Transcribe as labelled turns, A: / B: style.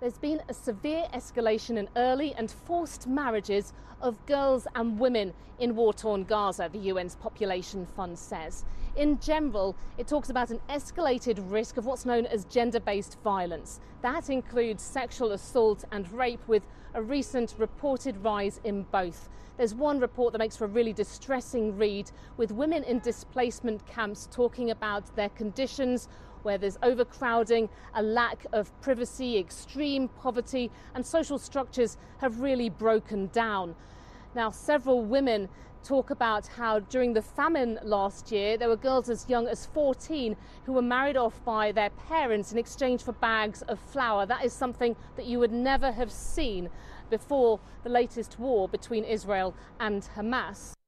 A: There's been a severe escalation in early and forced marriages of girls and women in war-torn Gaza, the UN's Population Fund says. In general, it talks about an escalated risk of what's known as gender-based violence. That includes sexual assault and rape, with a recent reported rise in both. There's one report that makes for a really distressing read, with women in displacement camps talking about their conditions, where there's overcrowding, a lack of privacy, extreme poverty, and social structures have really broken down. Now, several women talk about how during the famine last year, there were girls as young as 14 who were married off by their parents in exchange for bags of flour. That is something that you would never have seen before the latest war between Israel and Hamas.